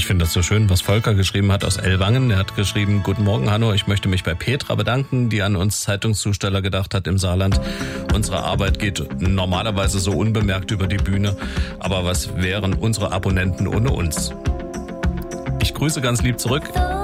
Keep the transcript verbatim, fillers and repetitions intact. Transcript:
Ich finde das so schön, was Volker geschrieben hat aus Ellwangen. Er hat geschrieben: Guten Morgen, Hanno, ich möchte mich bei Petra bedanken, die an uns Zeitungszusteller gedacht hat im Saarland. Unsere Arbeit geht normalerweise so unbemerkt über die Bühne, aber was wären unsere Abonnenten ohne uns? Ich grüße ganz lieb zurück.